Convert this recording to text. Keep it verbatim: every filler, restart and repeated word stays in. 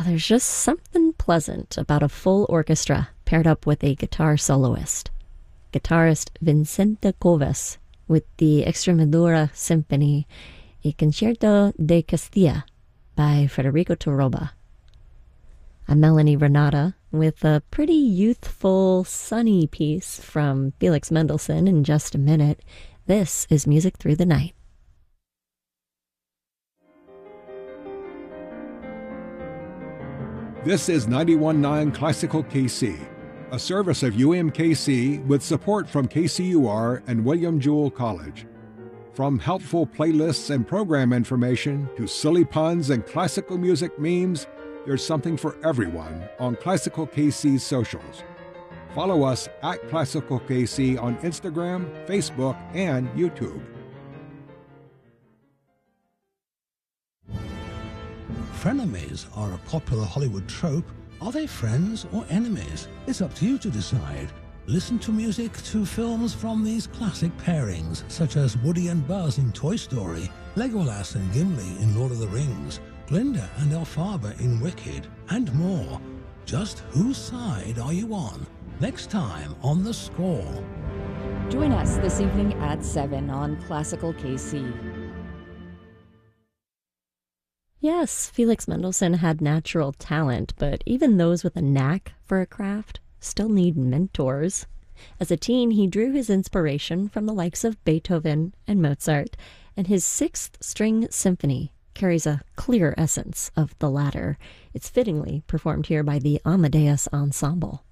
there's just something pleasant about a full orchestra paired up with a guitar soloist. Guitarist Vicente Coves with the Extremadura Symphony, a Concierto de Castilla by Federico Torroba. I'm Melanie Renata with a pretty youthful, sunny piece from Felix Mendelssohn in just a minute. This is Music Through the Night. This is ninety-one point nine Classical K C, a service of U M K C with support from K C U R and William Jewell College. From helpful playlists and program information to silly puns and classical music memes, there's something for everyone on Classical K C's socials. Follow us at Classical K C on Instagram, Facebook, and YouTube. Frenemies are a popular Hollywood trope. Are they friends or enemies? It's up to you to decide. Listen to music to films from these classic pairings, such as Woody and Buzz in Toy Story, Legolas and Gimli in Lord of the Rings, Glinda and Elphaba in Wicked, and more. Just whose side are you on? Next time on The Score. Join us this evening at seven on Classical K C. Yes, Felix Mendelssohn had natural talent, but even those with a knack for a craft still need mentors. As a teen, he drew his inspiration from the likes of Beethoven and Mozart, and his Sixth String Symphony carries a clear essence of the latter. It's fittingly performed here by the Amadeus Ensemble.